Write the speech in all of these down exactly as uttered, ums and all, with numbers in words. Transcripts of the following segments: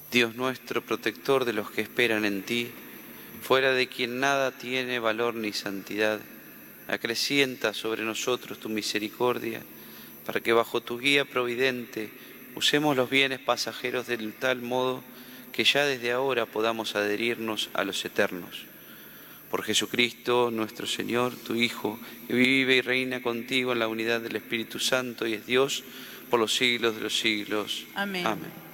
Dios nuestro, protector de los que esperan en ti, fuera de quien nada tiene valor ni santidad, acrecienta sobre nosotros tu misericordia, para que bajo tu guía providente usemos los bienes pasajeros de tal modo que ya desde ahora podamos adherirnos a los eternos. Por Jesucristo nuestro Señor, tu Hijo, que vive y reina contigo en la unidad del Espíritu Santo y es Dios por los siglos de los siglos. Amén. Amén.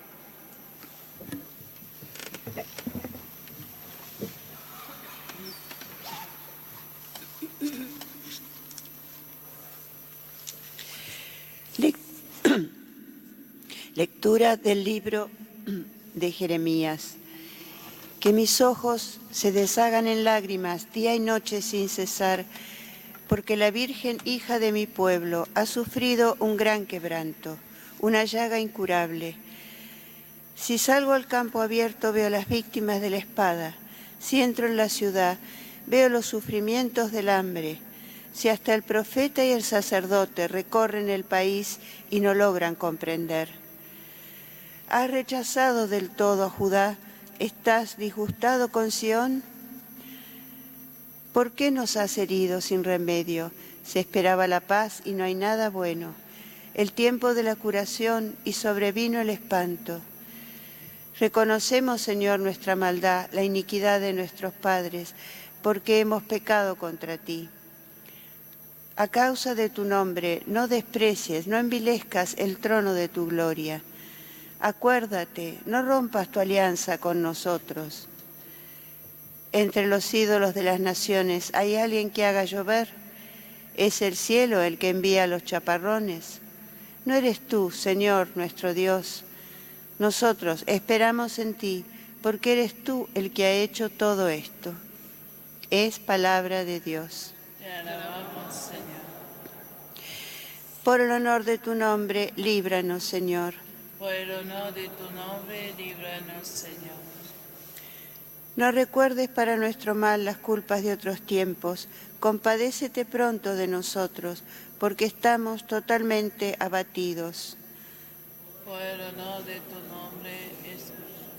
Lectura del libro de Jeremías. Que mis ojos se deshagan en lágrimas día y noche sin cesar, porque la Virgen, hija de mi pueblo, ha sufrido un gran quebranto, una llaga incurable. Si salgo al campo abierto veo las víctimas de la espada, si entro en la ciudad veo los sufrimientos del hambre, si hasta el profeta y el sacerdote recorren el país y no logran comprender. ¿Has rechazado del todo a Judá? ¿Estás disgustado con Sión? ¿Por qué nos has herido sin remedio? Se esperaba la paz y no hay nada bueno. El tiempo de la curación y sobrevino el espanto. Reconocemos, Señor, nuestra maldad, la iniquidad de nuestros padres, porque hemos pecado contra ti. A causa de tu nombre, no desprecies, no envilezcas el trono de tu gloria. Acuérdate, no rompas tu alianza con nosotros. Entre los ídolos de las naciones, ¿hay alguien que haga llover? ¿Es el cielo el que envía los chaparrones? ¿No eres tú, Señor, nuestro Dios? Nosotros esperamos en ti, porque eres tú el que ha hecho todo esto. Es palabra de Dios. Te alabamos, Señor. Por el honor de tu nombre, líbranos, Señor. Por el honor de tu nombre, líbranos, Señor. No recuerdes para nuestro mal las culpas de otros tiempos. Compadécete pronto de nosotros, porque estamos totalmente abatidos. Por el honor de tu nombre, Jesús.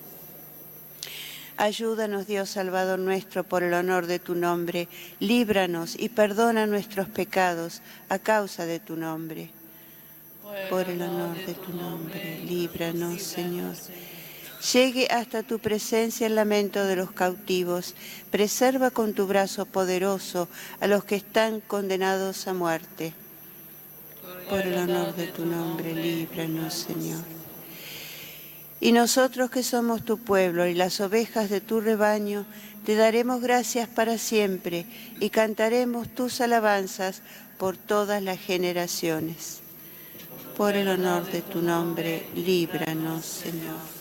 Ayúdanos, Dios Salvador nuestro, por el honor de tu nombre. Líbranos y perdona nuestros pecados a causa de tu nombre. Por el honor de tu nombre, líbranos, Señor. Llegue hasta tu presencia el lamento de los cautivos. Preserva con tu brazo poderoso a los que están condenados a muerte. Por el honor de tu nombre, líbranos, Señor. Y nosotros que somos tu pueblo y las ovejas de tu rebaño, te daremos gracias para siempre y cantaremos tus alabanzas por todas las generaciones. Por el honor de tu nombre, líbranos, Señor.